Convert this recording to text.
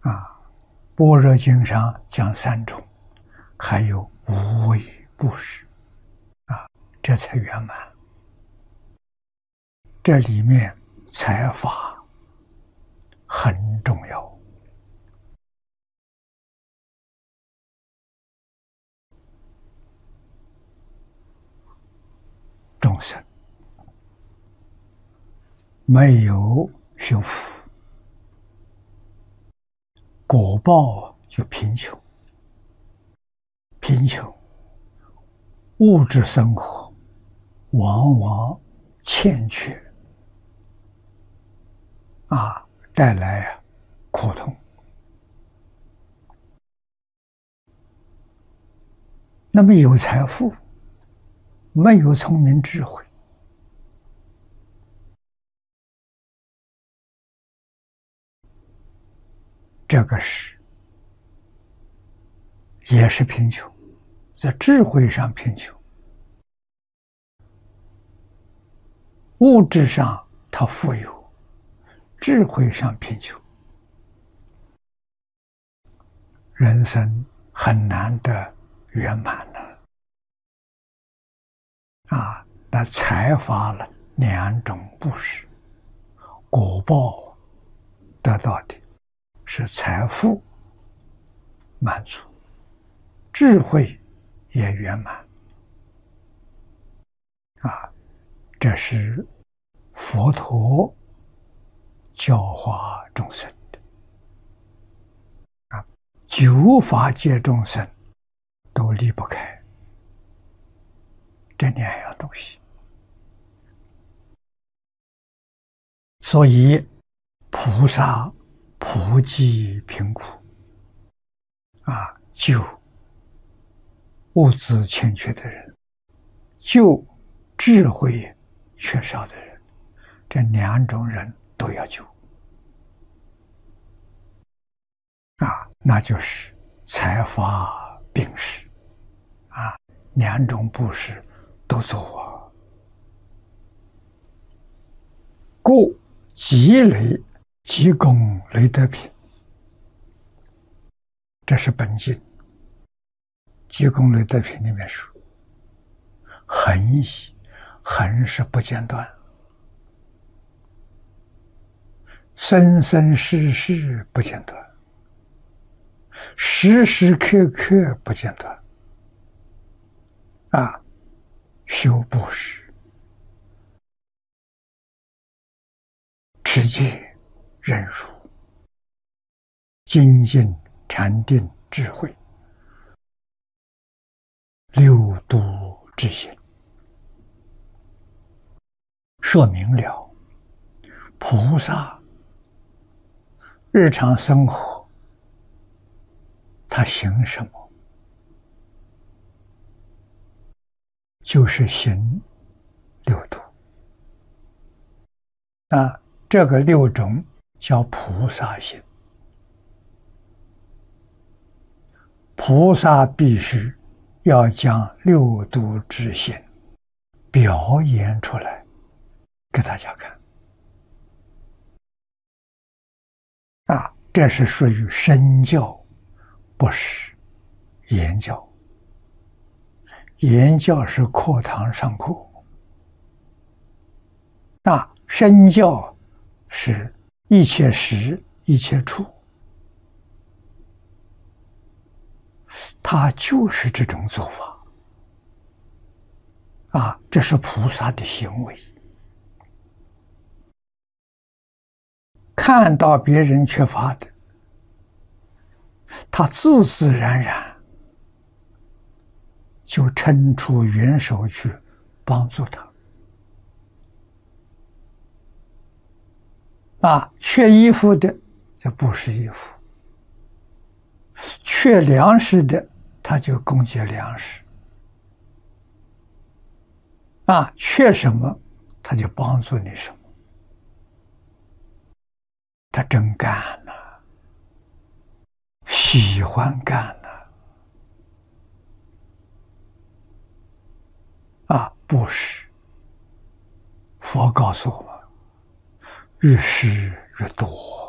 啊，般若经上讲三种，还有无为布施啊，这才圆满。这里面财法很重要。众生没有修福，果报就贫穷。贫穷，物质生活往往欠缺带来苦痛。那么有财富，没有聪明智慧，这个也是贫穷，在智慧上贫穷，物质上他富有，智慧上贫穷，人生很难得圆满的那财发了两种布施，果报得到的是财富满足，智慧也圆满这是佛陀教化众生的九法界众生都离不开这两样东西。所以菩萨普济贫苦救物质欠缺的人，救智慧缺少的人，这两种人都要救那就是财法并施两种布施都做故积累积功累德品，这是本经积功累德品里面说，恒毅，恒是不间断，生生世世不间断，时时刻刻不间断修布施、持戒、忍辱、精进、禅定、智慧，六度之行，说明了菩萨日常生活他行什么，就是行六度这个六种叫菩萨行。菩萨必须要将六度之行表演出来给大家看这是属于身教，不是言教。言教是课堂上课身教是一切时一切处，他就是这种做法这是菩萨的行为。看到别人缺乏的，他自自然然就伸出援手去帮助他缺衣服的就布施衣服，缺粮食的他就供给粮食缺什么他就帮助你什么。他真干喜欢干布施，佛告诉我们，越施越多。